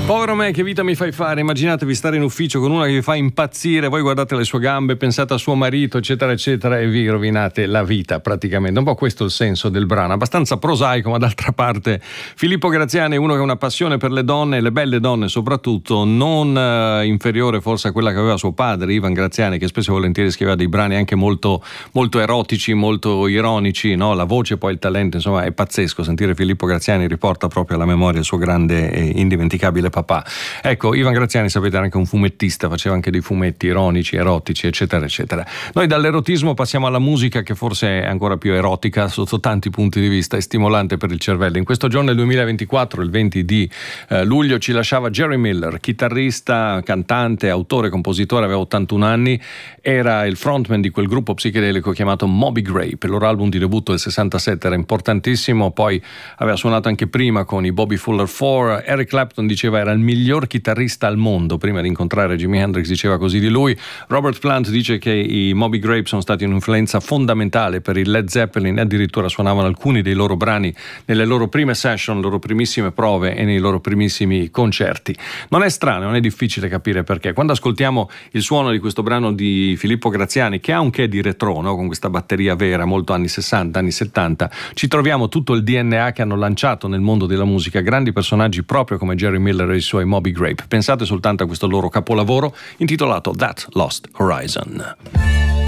Povero me, che vita mi fai fare? Immaginatevi stare in ufficio con una che vi fa impazzire, voi guardate le sue gambe, pensate a suo marito, eccetera, eccetera, e vi rovinate la vita praticamente. Un po' questo è il senso del brano, abbastanza prosaico, ma d'altra parte Filippo Graziani è uno che ha una passione per le donne, le belle donne soprattutto, non inferiore forse a quella che aveva suo padre, Ivan Graziani, che spesso e volentieri scriveva dei brani anche molto, molto erotici, molto ironici, no? La voce, poi il talento, insomma, è pazzesco. Sentire Filippo Graziani riporta proprio alla memoria il suo grande e indimenticabile papà. Ecco, Ivan Graziani, sapete, era anche un fumettista, faceva anche dei fumetti ironici, erotici, eccetera, eccetera. Noi dall'erotismo passiamo alla musica, che forse è ancora più erotica sotto tanti punti di vista e stimolante per il cervello. In questo giorno del 2024, il 20 di luglio, ci lasciava Jerry Miller, chitarrista, cantante, autore, compositore, aveva 81 anni, era il frontman di quel gruppo psichedelico chiamato Moby Grape. Il loro album di debutto del 67 era importantissimo, poi aveva suonato anche prima con i Bobby Fuller 4. Eric Clapton diceva era il miglior chitarrista al mondo, prima di incontrare Jimi Hendrix diceva così di lui. Robert Plant dice che i Moby Grape sono stati un'influenza fondamentale per il Led Zeppelin, addirittura suonavano alcuni dei loro brani nelle loro prime session, le loro primissime prove e nei loro primissimi concerti. Non è strano, non è difficile capire perché. Quando ascoltiamo il suono di questo brano di Filippo Graziani, che ha un che di retro, no? Con questa batteria vera, molto anni 60, anni 70, ci troviamo tutto il DNA che hanno lanciato nel mondo della musica grandi personaggi proprio come Jerry Miller e i suoi Moby Grape. Pensate soltanto a questo loro capolavoro intitolato That Lost Horizon.